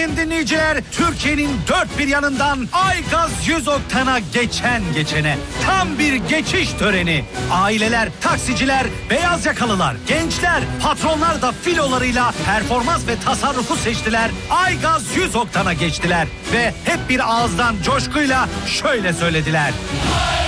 sayın dinleyiciler, Türkiye'nin dört bir yanından Aygaz 100 oktana geçene. Tam bir geçiş töreni. Aileler, taksiciler, beyaz yakalılar, gençler, patronlar da filolarıyla performans ve tasarrufu seçtiler. Aygaz 100 oktana geçtiler ve hep bir ağızdan coşkuyla şöyle söylediler.